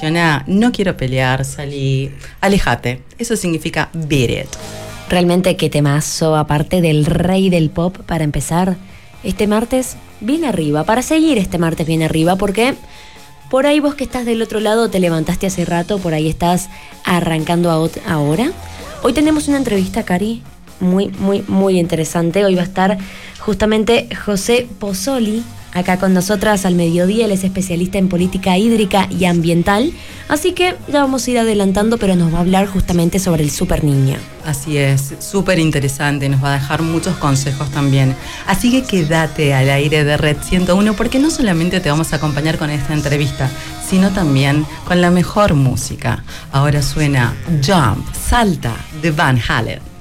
menciona no quiero pelear, salí, alejate. Eso significa beat it. Realmente qué temazo, aparte del rey del pop, para empezar este martes bien arriba, para seguir este martes bien arriba, porque por ahí vos que estás del otro lado te levantaste hace rato, por ahí estás arrancando ahora. Hoy tenemos una entrevista, Cari, muy interesante. Hoy va a estar justamente José Pozzoli acá con nosotras al mediodía. Él es especialista en política hídrica y ambiental, así que ya vamos a ir adelantando, pero nos va a hablar justamente sobre el Super Niño. Así es, súper interesante, nos va a dejar muchos consejos también. Así que quédate al aire de Red 101, porque no solamente te vamos a acompañar con esta entrevista, sino también con la mejor música. Ahora suena Jump, Salta, de Van Halen.